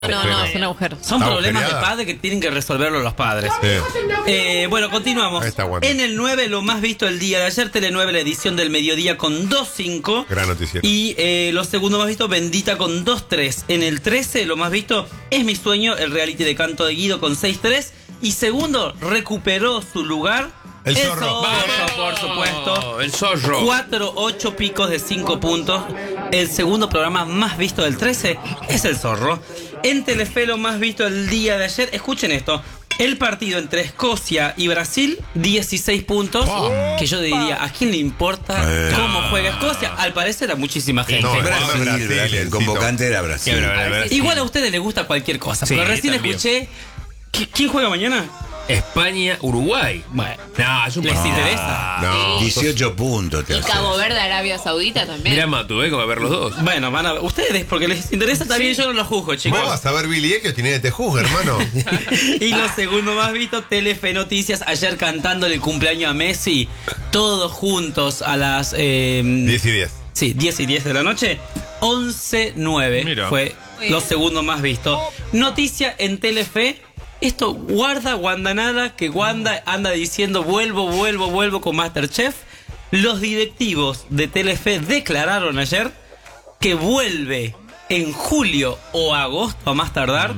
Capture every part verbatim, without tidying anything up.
No, no, es un agujero. Son problemas de padre que tienen que resolverlo los padres. Sí. Eh, bueno, continuamos. Está bueno. En el nueve, lo más visto el día de ayer, Tele nueve, la edición del mediodía con dos cinco. Gran noticiero. Y eh, lo segundo más visto, Bendita con dos tres. En el trece, lo más visto, Es mi sueño, el reality de canto de Guido con seis tres. Y segundo, recuperó su lugar El zorro. zorro, por supuesto. El zorro. cuatro ocho picos de cinco puntos. El segundo programa más visto del trece es El Zorro. En Telefe, lo más visto el día de ayer, escuchen esto, el partido entre Escocia y Brasil, dieciséis puntos. Oh. Que yo diría, ¿a quién le importa Eh. cómo juega Escocia? Al parecer a muchísima gente. No, Brasil, Brasil, Brasil, el convocante era Brasil. Igual a ustedes les gusta cualquier cosa. Sí, pero recién también. escuché, ¿qui- ¿quién juega mañana? España, Uruguay. Bueno, No, es un ¿les partido. interesa? No. dieciocho puntos te Y hace. Cabo Verde, Arabia Saudita también. Mirá, Matu, ¿eh? Como a ver los dos. Bueno, van a ustedes, porque les interesa también, yo no lo juzgo, chicos. Vos vas a ver Billy Eckes, tiene de te juzga, hermano. Y lo segundo más visto, Telefe Noticias, ayer cantándole el cumpleaños a Messi, todos juntos a las... Eh, diez y diez. Sí, diez y diez de la noche. once nueve Mira. fue lo segundo más visto. Noticia en Telefe. Esto guarda Guandanara, que Wanda anda diciendo vuelvo, vuelvo, vuelvo con MasterChef. Los directivos de Telefe declararon ayer que vuelve en julio o agosto a más tardar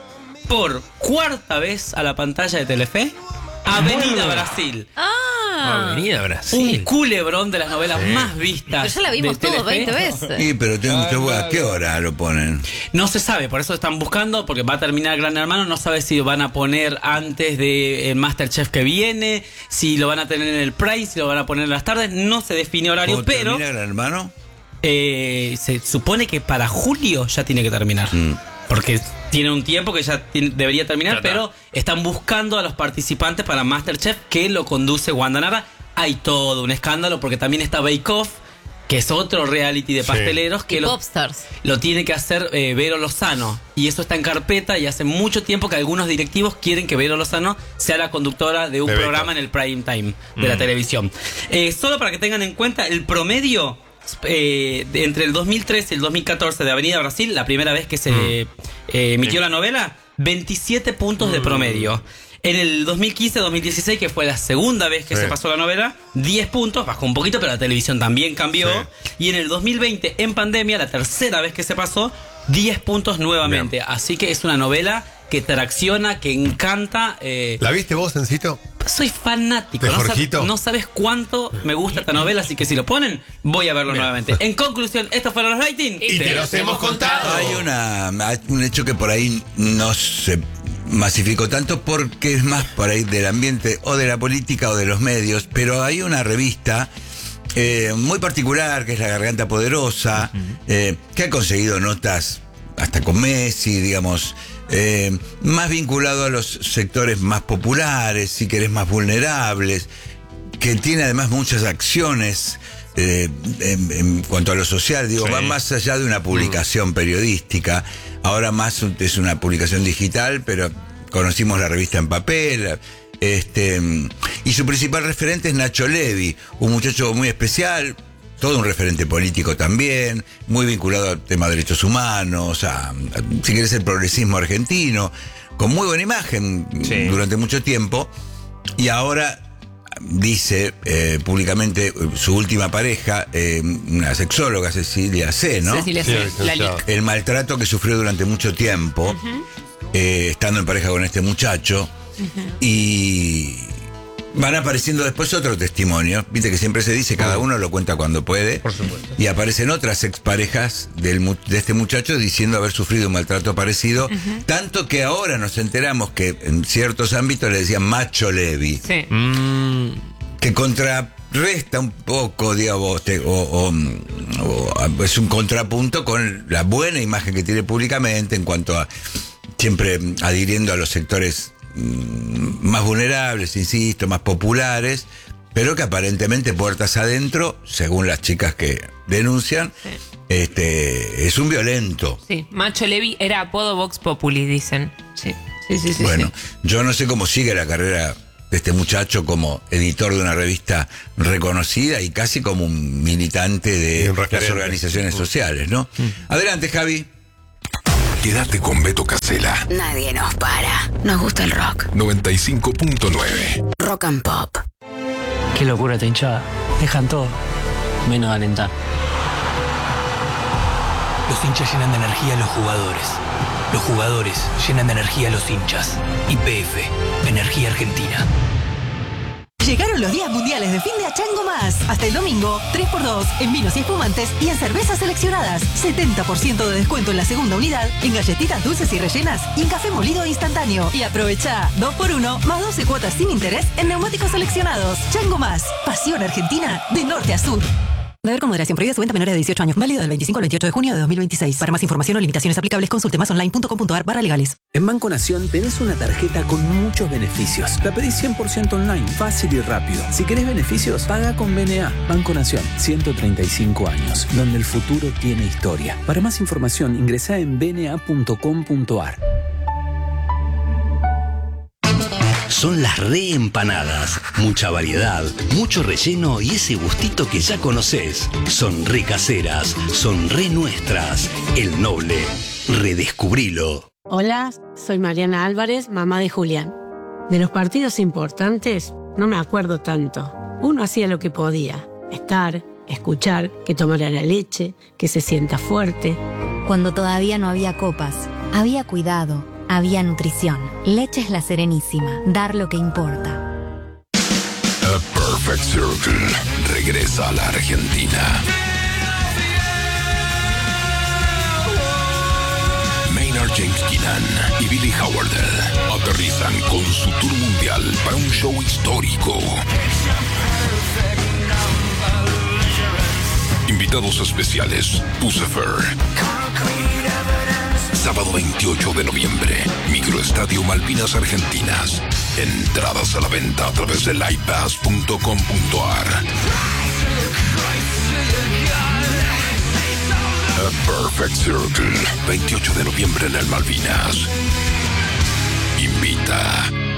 por cuarta vez a la pantalla de Telefe Avenida Brasil. Ah, Avenida Un Brasil. culebrón de las novelas más vistas. pero ya la vimos de todo Telefe. veinte veces. Sí, pero tengo, tengo- ¿a qué hora lo ponen? No se sabe, por eso están buscando, porque va a terminar Gran Hermano, no sabe si lo van a poner antes del Masterchef que viene, si lo van a tener en el Prime, si lo van a poner en las tardes, no se define horario, ¿Cómo pero termina, Gran Hermano? eh, se supone que para julio ya tiene que terminar. Mm. Porque tiene un tiempo que ya tiene- debería terminar, Ya está. pero están buscando a los participantes para Masterchef que lo conduce Wanda Nara. Hay todo un escándalo porque también está Bake Off, que es otro reality de Sí. pasteleros que Y lo, Popstars. lo tiene que hacer eh, Vero Lozano. Y eso está en carpeta y hace mucho tiempo que algunos directivos quieren que Vero Lozano sea la conductora de un De Bake programa Off. en el prime time de la televisión. Eh, solo para que tengan en cuenta el promedio eh, de entre el dos mil trece y el dos mil catorce de Avenida Brasil, la primera vez que se eh, emitió la novela, veintisiete puntos de promedio. En el dos mil quince dos mil dieciséis, que fue la segunda vez que Sí. se pasó la novela, diez puntos, bajó un poquito, pero la televisión también cambió. Sí. Y en el dos mil veinte, en pandemia, la tercera vez que se pasó, diez puntos nuevamente. Bien. Así que es una novela que tracciona, que encanta. eh, ¿La viste vos, Encito? soy fanático. ¿De No, sab- Jorgito? no sabes cuánto me gusta esta novela, así que si lo ponen, voy a verlo nuevamente. En conclusión, estos fueron los rating. Y te los hemos contado. Hay una, hay un hecho que por ahí no se masificó tanto porque es más por ahí del ambiente o de la política o de los medios, pero hay una revista eh, muy particular que es La Garganta Poderosa, eh, que ha conseguido notas hasta con Messi, digamos, eh, más vinculado a los sectores más populares, si querés más vulnerables, que tiene además muchas acciones eh, en, en cuanto a lo social, digo, Sí. va más allá de una publicación periodística, ahora más un- es una publicación digital, pero conocimos la revista en papel, este, y su principal referente es Nacho Levi, un muchacho muy especial, todo un referente político también, muy vinculado al tema de derechos humanos, a, a, si querés, el progresismo argentino, con muy buena imagen Sí. durante mucho tiempo, y ahora dice eh, públicamente eh, su última pareja, eh, una sexóloga, Cecilia C., ¿no? Cecilia Sí, C. La licenciado. Lic. El maltrato que sufrió durante mucho tiempo, eh, estando en pareja con este muchacho, y van apareciendo después otros testimonios, viste que siempre se dice, cada uno lo cuenta cuando puede, Por supuesto. y aparecen otras exparejas del, mu- de este muchacho diciendo haber sufrido un maltrato parecido, tanto que ahora nos enteramos que en ciertos ámbitos le decían macho Levi, Sí. Mm, que contrarresta un poco, digamos, te- o, o- o es un contrapunto con la buena imagen que tiene públicamente en cuanto a siempre adhiriendo a los sectores mm, más vulnerables, insisto, más populares, pero que aparentemente puertas adentro, según las chicas que denuncian, Sí. este es un violento. Sí, Macho Levi era apodo Vox Populi, dicen. Sí, sí, sí, sí. Bueno, sí. yo no sé cómo sigue la carrera de este muchacho como editor de una revista reconocida y casi como un militante Y de un las referente. organizaciones sociales, ¿no? Adelante, Javi. Quédate con Beto Casella. Nadie nos para. Nos gusta el rock. noventa y cinco punto nueve. Rock and Pop. Qué locura esta hinchada. Dejan todo, menos alentar. Los hinchas llenan de energía a los jugadores. Los jugadores llenan de energía a los hinchas. Y P F, Energía Argentina. Llegaron los días mundiales de fin de a Chango Más. Hasta el domingo, tres por dos en vinos y espumantes y en cervezas seleccionadas. setenta por ciento de descuento en la segunda unidad, en galletitas dulces y rellenas y en café molido instantáneo. Y aprovecha dos por uno más doce cuotas sin interés en neumáticos seleccionados. Chango Más, pasión argentina de norte a sur. Beber con moderación. Prohibida su venta a menores de dieciocho años. Válido del veinticinco al veintiocho de junio de dos mil veintiséis. Para más información o limitaciones aplicables, consulte masonline.com.ar barra legales. En Banco Nación tenés una tarjeta con muchos beneficios. La pedís cien por ciento online, fácil y rápido. Si querés beneficios, paga con B N A. Banco Nación, ciento treinta y cinco años, donde el futuro tiene historia. Para más información, ingresá en b n a punto com punto a r. Son las reempanadas. Mucha variedad, mucho relleno y ese gustito que ya conocés. Son re caseras, son re nuestras. El Noble. Redescubrilo. Hola, soy Mariana Álvarez, mamá de Julián. De los partidos importantes no me acuerdo tanto. Uno hacía lo que podía. Estar, escuchar, que tomara la leche, que se sienta fuerte. Cuando todavía no había copas, había cuidado. Había nutrición. Leches La Serenísima. Dar lo que importa. A Perfect Circle regresa a la Argentina. Maynard James Keenan y Billy Howard aterrizan con su tour mundial para un show histórico. Invitados especiales: Puscifer. Sábado veintiocho de noviembre, Microestadio Malvinas Argentinas. Entradas a la venta a través de live pass punto com punto a r. A Perfect Circle, veintiocho de noviembre en el Malvinas. Invita